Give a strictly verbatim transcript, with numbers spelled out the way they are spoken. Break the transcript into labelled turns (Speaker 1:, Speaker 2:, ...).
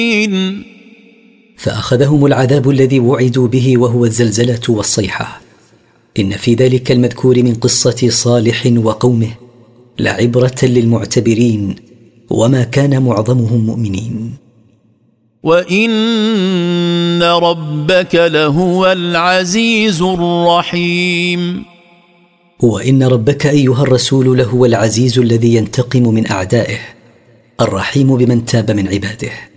Speaker 1: فأخذهم العذاب الذي وعدوا به وهو الزلزلة والصيحة. إن في ذلك المذكور من قصة صالح وقومه لعبرة للمعتبرين، وما كان معظمهم مؤمنين.
Speaker 2: وإن ربك لهو العزيز الرحيم.
Speaker 1: وإن ربك أيها الرسول لهو العزيز الذي ينتقم من أعدائه، الرحيم بمن تاب من عباده.